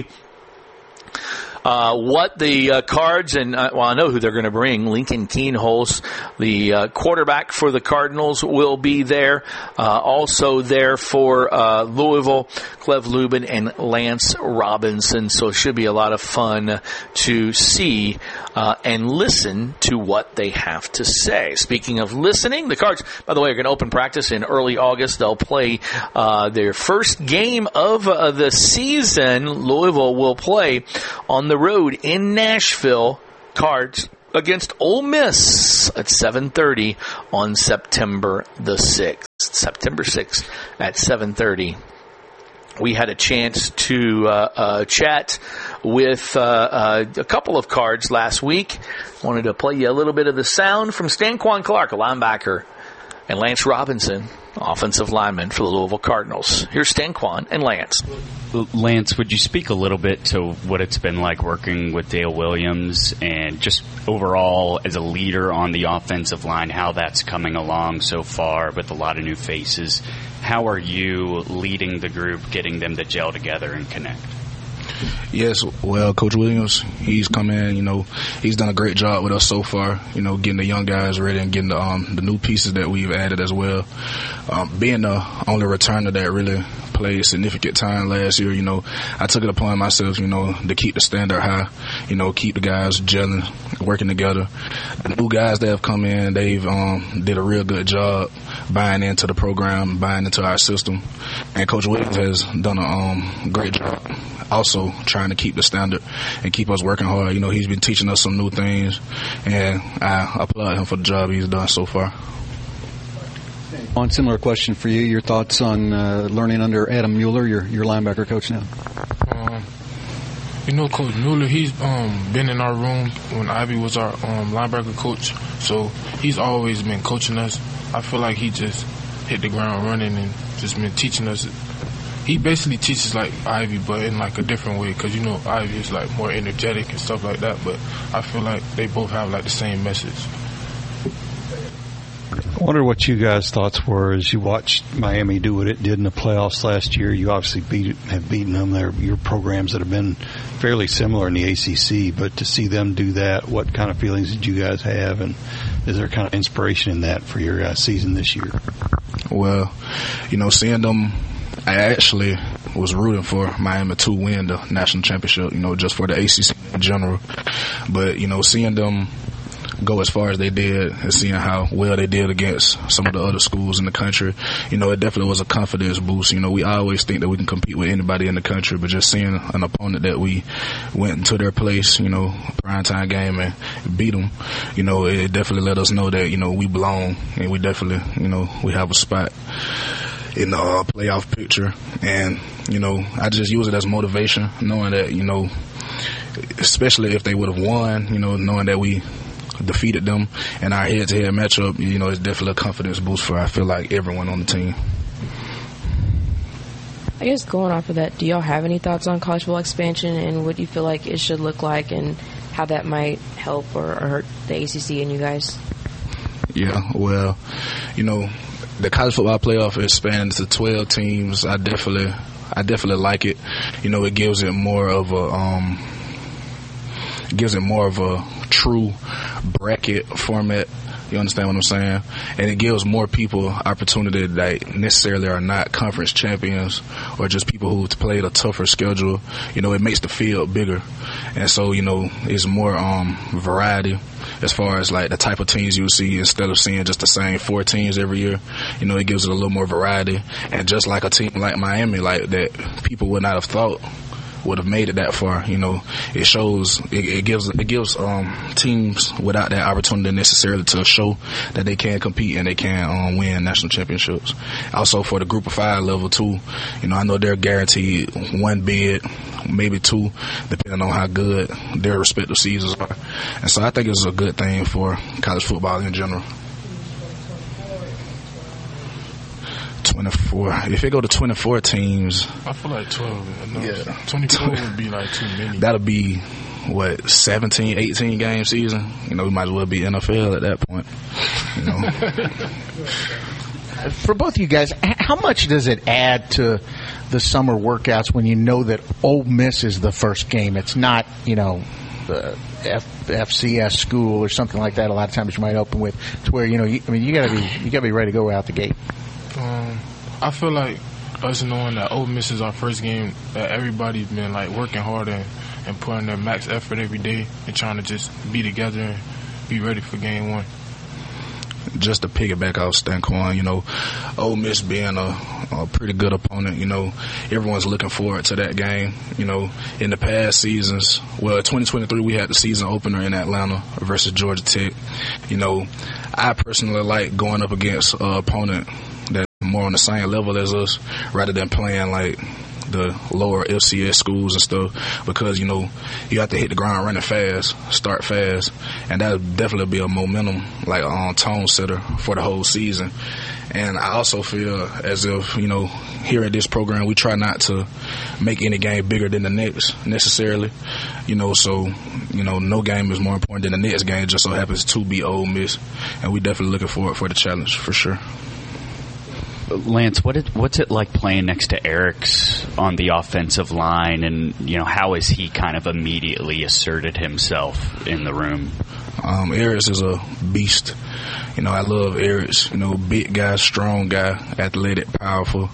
what the Cards and, I know who they're going to bring. Lincoln Kienholz, the quarterback for the Cardinals, will be there. Also there for Louisville, Clev Lubin and Lance Robinson. So it should be a lot of fun to see and listen to what they have to say. Speaking of listening, the Cards, by the way, are going to open practice in early August. They'll play their first game of the season. Louisville will play on the road in Nashville, Cards against Ole Miss at 7:30 on September the 6th. September 6th at 7:30. We had a chance to chat with a couple of Cards last week. Wanted to play you a little bit of the sound from Stanquan Clark, a linebacker, and Lance Robinson, offensive lineman for the Louisville Cardinals. Here's Stanquan and Lance. Lance, would you speak a little bit to what it's been like working with Dale Williams and just overall as a leader on the offensive line, how that's coming along so far with a lot of new faces? How are you leading the group, getting them to gel together and connect? Yes, well, Coach Williams, he's come in, he's done a great job with us so far, getting the young guys ready and getting the new pieces that we've added as well. Being the only returner that really played significant time last year, I took it upon myself, to keep the standard high, keep the guys gelling, working together. The new guys that have come in, they've did a real good job buying into the program, buying into our system. And Coach Williams has done a great job also trying to keep the standard and keep us working hard. He's been teaching us some new things, and I applaud him for the job he's done so far. One similar question for you. Your thoughts on learning under Adam Mueller, your linebacker coach now? Coach Mueller, he's been in our room when Ivy was our linebacker coach, so he's always been coaching us. I feel like he just hit the ground running and just been teaching us. He basically teaches like Ivy, but in like a different way, because Ivy is like more energetic and stuff like that, but I feel like they both have like the same message. I wonder what you guys' thoughts were as you watched Miami do what it did in the playoffs last year. You obviously have beaten them. They're your programs that have been fairly similar in the ACC, but to see them do that, what kind of feelings did you guys have, and is there kind of inspiration in that for your season this year? Well, seeing them, I actually was rooting for Miami to win the national championship, just for the ACC in general. But, seeing them go as far as they did and seeing how well they did against some of the other schools in the country, it definitely was a confidence boost. We always think that we can compete with anybody in the country, but just seeing an opponent that we went into their place, primetime game and beat them, it definitely let us know that, we belong and we definitely, we have a spot in the playoff picture. And, I just use it as motivation, knowing that, especially if they would have won, knowing that we defeated them in our head-to-head matchup, it's definitely a confidence boost for, I feel like, everyone on the team. I guess going off of that, do y'all have any thoughts on college football expansion and what you feel like it should look like and how that might help or hurt the ACC and you guys? Yeah, well, the college football playoff expands to 12 teams. I definitely like it. It gives it more of a true bracket format. You understand what I'm saying? And it gives more people opportunity that necessarily are not conference champions or just people who played a tougher schedule. It makes the field bigger. And so, it's more variety as far as like the type of teams you see instead of seeing just the same 4 teams every year. It gives it a little more variety. And just like a team like Miami, like that people would not have thought would have made it that far, it shows, it gives teams without that opportunity necessarily to show that they can compete and they can win national championships. Also for the group of 5 level too, I know they're guaranteed 1 bid, maybe 2, depending on how good their respective seasons are. And so I think it's a good thing for college football in general. 24. If it go to 24 teams, I feel like 12. 24 would be like too many. That'll be, 17, 18 game season? We might as well be NFL at that point. For both of you guys, how much does it add to the summer workouts when you know that Ole Miss is the first game? It's not, the FCS school or something like that. A lot of times you might open with to where you gotta be ready to go out the gate. I feel like us knowing that Ole Miss is our first game, that everybody's been working hard and putting their max effort every day and trying to just be together and be ready for game one. Just to piggyback off Stanquan, Ole Miss being a pretty good opponent, everyone's looking forward to that game. In the past seasons, 2023 we had the season opener in Atlanta versus Georgia Tech. I personally like going up against an opponent that's more on the same level as us rather than playing the lower FCS schools and stuff, because you have to hit the ground running fast, start fast, and that'll definitely be a momentum tone setter for the whole season. And I also feel as if here at this program we try not to make any game bigger than the next necessarily, so no game is more important than the next game. Just so happens to be Ole Miss, and we definitely looking forward for the challenge for sure. Lance, what's it like playing next to Eric's on the offensive line, and how has he kind of immediately asserted himself in the room? Eric's is a beast. I love Eric's. Big guy, strong guy, athletic, powerful.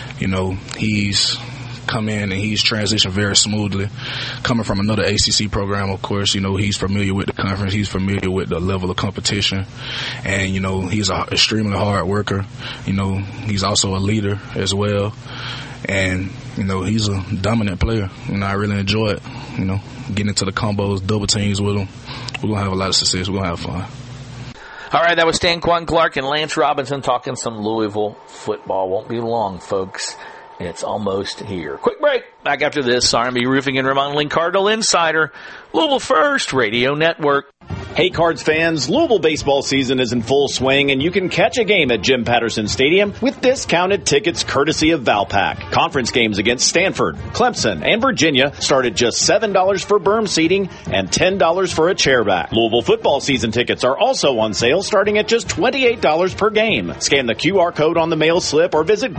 He's come in and he's transitioned very smoothly. Coming from another ACC program, of course, he's familiar with the conference. He's familiar with the level of competition. And, he's an extremely hard worker. He's also a leader as well. And, he's a dominant player. I really enjoy it, getting into the combos, double teams with him. We're going to have a lot of success. We're going to have fun. All right, that was Stanquan Clark and Lance Robinson talking some Louisville football. Won't be long, folks. It's almost here. Quick break. Back after this, R&B Roofing and Remodeling Cardinal Insider, Louisville First Radio Network. Hey Cards fans, Louisville baseball season is in full swing and you can catch a game at Jim Patterson Stadium with discounted tickets courtesy of Valpak. Conference games against Stanford, Clemson, and Virginia start at just $7 for berm seating and $10 for a chairback. Louisville football season tickets are also on sale starting at just $28 per game. Scan the QR code on the mail slip or visit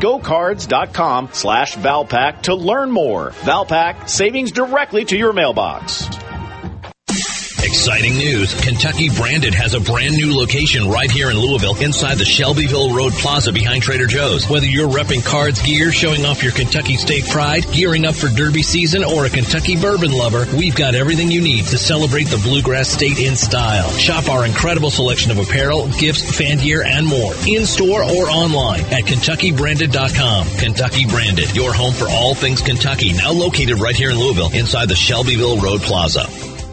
gocards.com/Valpak to learn more. Valpak, savings directly to your mailbox. Exciting news. Kentucky Branded has a brand new location right here in Louisville inside the Shelbyville Road Plaza behind Trader Joe's. Whether you're repping Cards gear, showing off your Kentucky State pride, gearing up for Derby season, or a Kentucky bourbon lover, we've got everything you need to celebrate the Bluegrass State in style. Shop our incredible selection of apparel, gifts, fan gear, and more in-store or online at KentuckyBranded.com. Kentucky Branded, your home for all things Kentucky, now located right here in Louisville inside the Shelbyville Road Plaza.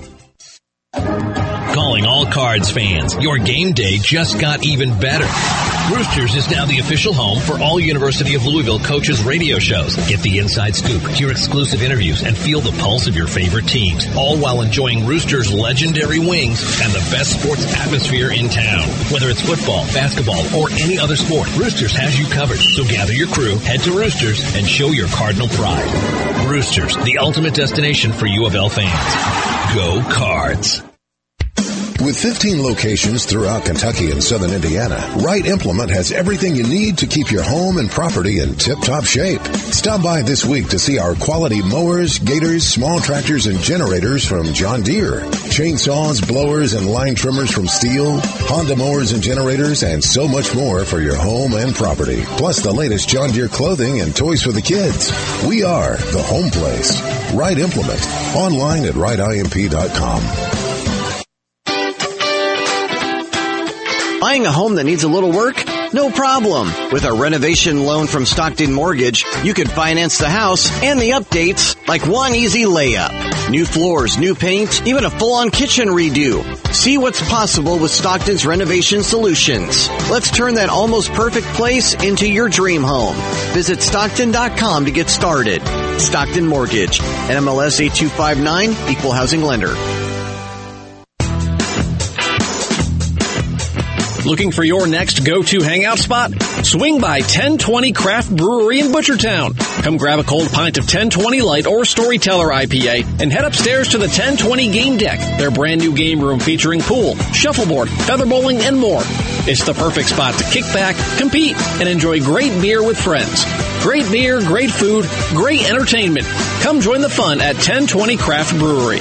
Calling all Cards fans, your game day just got even better. Roosters is now the official home for all University of Louisville coaches' radio shows. Get the inside scoop, hear exclusive interviews, and feel the pulse of your favorite teams, all while enjoying Roosters' legendary wings and the best sports atmosphere in town. Whether it's football, basketball, or any other sport, Roosters has you covered. So gather your crew, head to Roosters, and show your Cardinal pride. Roosters, the ultimate destination for U of L fans. Go Cards. With 15 locations throughout Kentucky and southern Indiana, Wright Implement has everything you need to keep your home and property in tip-top shape. Stop by this week to see our quality mowers, gators, small tractors, and generators from John Deere, chainsaws, blowers, and line trimmers from Steel, Honda mowers and generators, and so much more for your home and property. Plus the latest John Deere clothing and toys for the kids. We are the home place. Wright Implement. Online at WrightIMP.com. Buying a home that needs a little work? No problem. With a renovation loan from Stockton Mortgage, you can finance the house and the updates like one easy layup. New floors, new paint, even a full-on kitchen redo. See what's possible with Stockton's renovation solutions. Let's turn that almost perfect place into your dream home. Visit Stockton.com to get started. Stockton Mortgage, NMLS 8259, Equal Housing Lender. Looking for your next go-to hangout spot? Swing by 1020 Craft Brewery in Butchertown. Come grab a cold pint of 1020 Light or Storyteller IPA and head upstairs to the 1020 Game Deck, their brand new game room featuring pool, shuffleboard, feather bowling, and more. It's the perfect spot to kick back, compete, and enjoy great beer with friends. Great beer, great food, great entertainment. Come join the fun at 1020 Craft Brewery.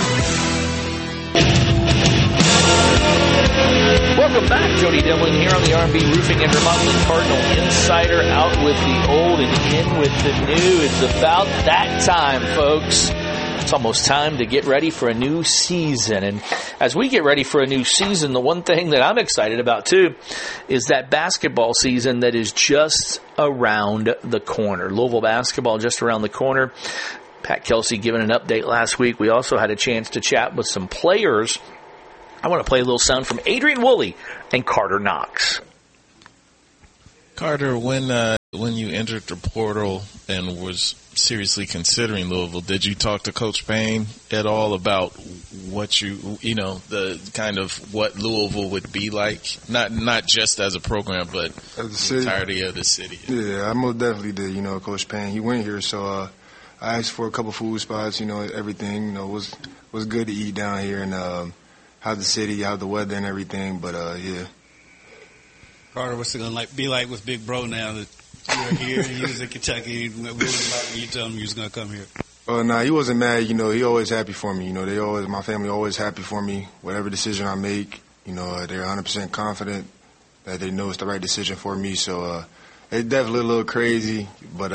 Welcome back. Jody Dillon here on the R&B Roofing and Remodeling Cardinal Insider, out with the old and in with the new. It's about that time, folks. It's almost time to get ready for a new season. And as we get ready for a new season, the one thing that I'm excited about, too, is that basketball season that is just around the corner. Louisville basketball just around the corner. Pat Kelsey giving an update last week. We also had a chance to chat with some players. I want to play a little sound from Adrian Woolley and Carter Knox. Carter, when you entered the portal and was seriously considering Louisville, did you talk to Coach Payne at all about what the kind of what Louisville would be like? Not just as a program, but as the entirety of the city. Yeah, I most definitely did. Coach Payne, he went here, so I asked for a couple food spots. Everything was good to eat down here, and how the city, how the weather and everything, but yeah. Carter, what's it gonna be like with Big Bro now that you're here? He was in Kentucky. What was it like when you told him you was gonna come here? Nah, he wasn't mad. He always happy for me. My family always happy for me. Whatever decision I make, they're 100% confident that they know it's the right decision for me. So it's definitely a little crazy, but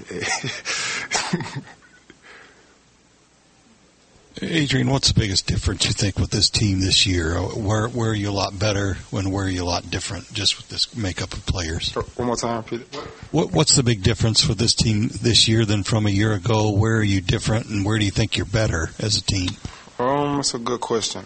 Adrian, what's the biggest difference you think with this team this year? Where are you a lot better and where are you a lot different just with this makeup of players? One more time, Peter. What's the big difference with this team this year than from a year ago? Where are you different and where do you think you're better as a team? That's a good question.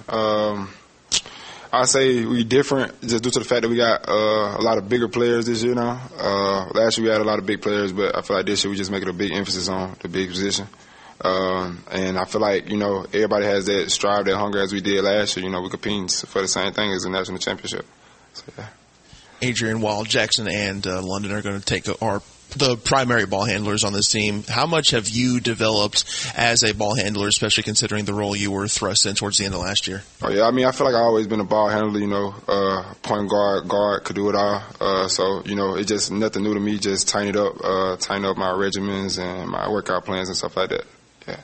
I say we different just due to the fact that we got a lot of bigger players this year now. Last year we had a lot of big players, but I feel like this year we just making a big emphasis on the big position. And I feel like, everybody has that strive, that hunger as we did last year. We're competing for the same thing as the national championship. So, yeah. Adrian, while Jackson and London are going to take the primary ball handlers on this team, how much have you developed as a ball handler, especially considering the role you were thrust in towards the end of last year? Oh, yeah. I feel like I've always been a ball handler, point guard, could do it all. So, it's just nothing new to me, just tighten up my regimens and my workout plans and stuff like that. Yeah.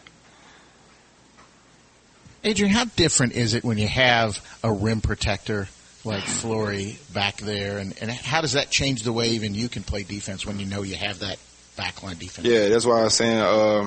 Adrian, how different is it when you have a rim protector like Flory back there, and how does that change the way even you can play defense when you know you have that backline defense? Yeah, that's why I was saying,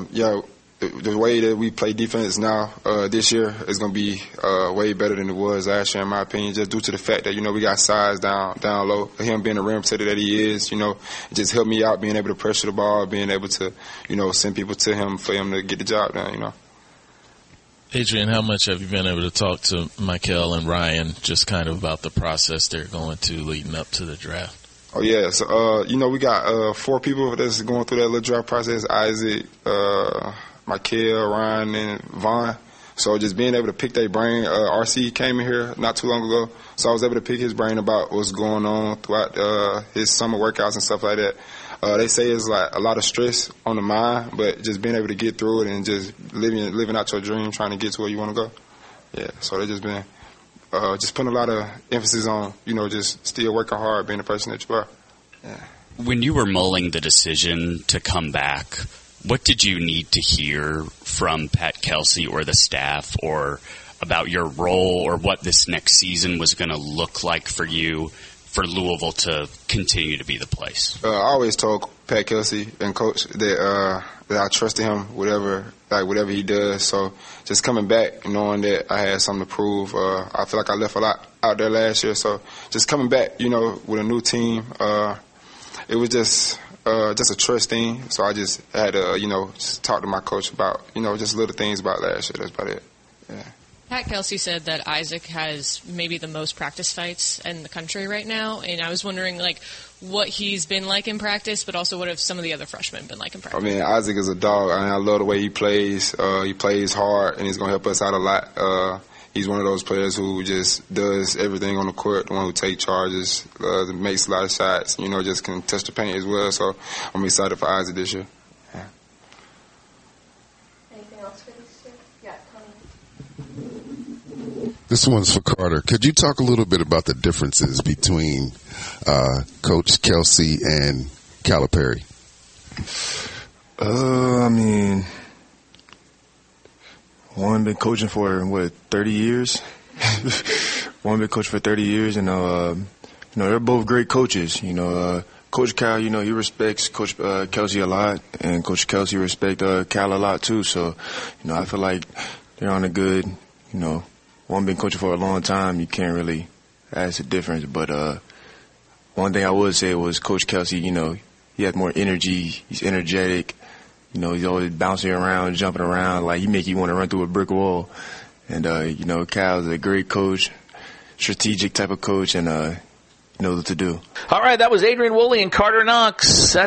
the way that we play defense now this year is going to be way better than it was last year, in my opinion, just due to the fact that, we got size down low. Him being the rim protector that he is, it just helped me out being able to pressure the ball, being able to, send people to him for him to get the job done, Adrian, how much have you been able to talk to Michael and Ryan just kind of about the process they're going to leading up to the draft? Oh, yeah. So, we got 4 people that's going through that little draft process: Isaac, Michael, Ryan, and Vaughn. So just being able to pick their brain. RC came in here not too long ago, so I was able to pick his brain about what's going on throughout his summer workouts and stuff like that. They say it's like a lot of stress on the mind, but just being able to get through it and just living out your dream, trying to get to where you want to go. Yeah, so they just been just putting a lot of emphasis on, just still working hard, being the person that you are. Yeah. When you were mulling the decision to come back, what did you need to hear from Pat Kelsey or the staff or about your role or what this next season was going to look like for you, for Louisville to continue to be the place? I always told Pat Kelsey and Coach that I trusted him, whatever he does. So just coming back, knowing that I had something to prove, I feel like I left a lot out there last year. So just coming back, with a new team, it was just a trust thing. So I just had to, just talk to my coach about, just little things about last year. That's about it. Yeah. Pat Kelsey said that Isaac has maybe the most practice fights in the country right now, and I was wondering, what he's been like in practice, but also what have some of the other freshmen been like in practice? Isaac is a dog. I love the way he plays. He plays hard, and he's going to help us out a lot. he's one of those players who just does everything on the court, the one who takes charges, makes a lot of shots, just can touch the paint as well. So I'm excited for Isaac this year. Yeah. Anything else for these two? Yeah, Tony. This one's for Carter. Could you talk a little bit about the differences between Coach Kelsey and Calipari? One been coaching for 30 years. One been coaching for 30 years, and they're both great coaches. Coach Cal, he respects Coach Kelsey a lot, and Coach Kelsey respects Cal a lot too. So, I feel like they're on a good, one been coaching for a long time. You can't really ask the difference. But one thing I would say was Coach Kelsey, he has more energy. He's energetic. He's always bouncing around, jumping around. Like, he make you want to run through a brick wall. And, Cal's a great coach, strategic type of coach, and knows what to do. All right, that was Adrian Woolley and Carter Knox.